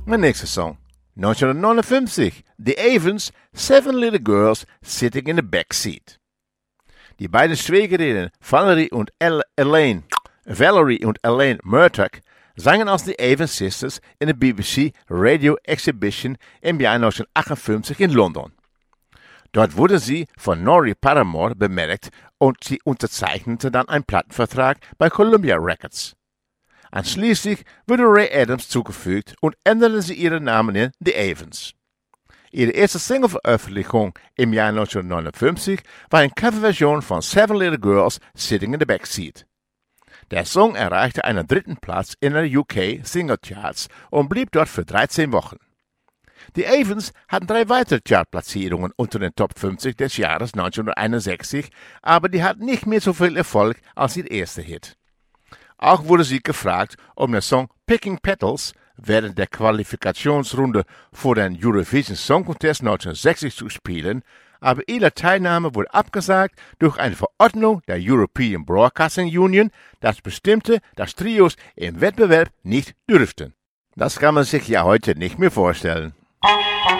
Mijn nächste Song. 1959. The Avens, Seven Little Girls Sitting in the Back Seat. Die beiden Schwägerinnen Valerie und Elaine Murdoch sangen als The Avens Sisters in de BBC Radio Exhibition im Jahr 1958 in London. Dort wurde sie von Norrie Paramore bemerkt und sie unterzeichnete dann einen Plattenvertrag bei Columbia Records. Anschließend wurde Ray Adams zugefügt und änderte sie ihren Namen in The Avens. Ihre erste Singleveröffentlichung im Jahr 1959 war eine Coverversion von Seven Little Girls Sitting in the Back Seat. Der Song erreichte einen 3. Platz in den UK Singlecharts und blieb dort für 13 Wochen. Die Avens hatten 3 weitere Chartplatzierungen unter den Top 50 des Jahres 1961, aber die hatten nicht mehr so viel Erfolg als ihr erster Hit. Auch wurde sie gefragt, um den Song Picking Petals während der Qualifikationsrunde für den Eurovision Song Contest 1960 zu spielen, aber ihre Teilnahme wurde abgesagt durch eine Verordnung der European Broadcasting Union, das bestimmte, dass Trios im Wettbewerb nicht dürften. Das kann man sich ja heute nicht mehr vorstellen.